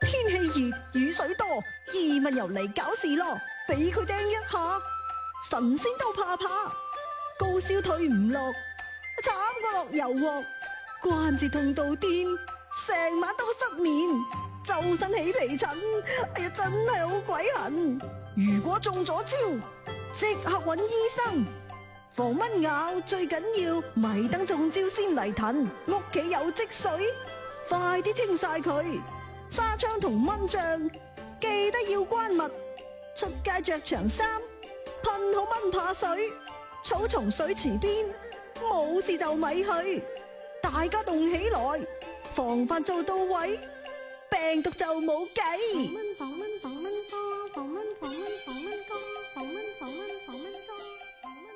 天氣熱，雨水多，移民又嚟搞事咯，俾佢釘一下，神仙都怕，高燒退唔落，慘過落油鑊，關節痛到癲，成晚都失眠，周身起皮疹，哎呀真係好鬼痕！如果中咗招，即刻揾醫生。防蚊咬最緊要，咪等中招先嚟騰。屋企有積水，快啲清晒佢。紗窗同蚊帳，記得要關密。出街着長衫，噴好蚊怕水。草叢水池邊，冇事就咪去。大家動起來，防範做到位，病毒就冇計。 防蚊